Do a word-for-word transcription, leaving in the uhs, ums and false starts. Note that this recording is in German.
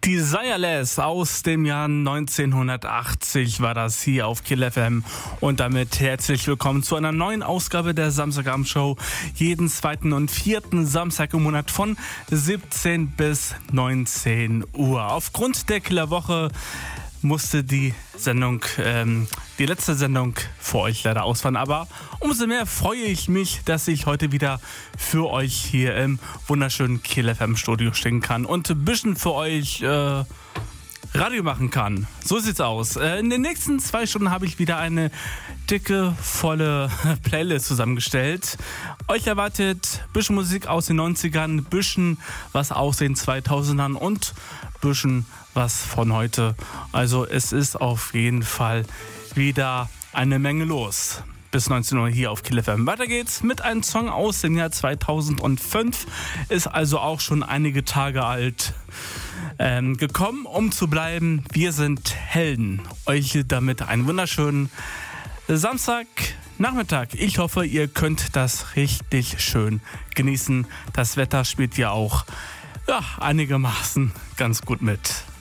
Desireless aus dem Jahr neunzehnhundertachtzig war das hier auf Kill F M und damit herzlich willkommen zu einer neuen Ausgabe der Samstagabendshow. Jeden zweiten und vierten Samstag im Monat von siebzehn bis neunzehn Uhr. Aufgrund der Killerwoche musste die Sendung, ähm, die letzte Sendung für euch leider ausfallen. Aber umso mehr freue ich mich, dass ich heute wieder für euch hier im wunderschönen Kill F M Studio stehen kann und ein bisschen für euch äh, Radio machen kann. So sieht's aus. Äh, in den nächsten zwei Stunden habe ich wieder eine dicke, volle Playlist zusammengestellt. Euch erwartet ein bisschen Musik aus den neunzigern, ein bisschen was aus den zweitausendern und ein bisschen was von heute. Also es ist auf jeden Fall wieder eine Menge los. Bis neunzehn Uhr hier auf Kill F M. Weiter geht's mit einem Song aus dem Jahr zweitausendfünf. Ist also auch schon einige Tage alt. Ähm, gekommen, um zu bleiben. Wir sind Helden. Euch damit einen wunderschönen Samstagnachmittag. Ich hoffe, ihr könnt das richtig schön genießen. Das Wetter spielt ja auch ja, einigermaßen ganz gut mit.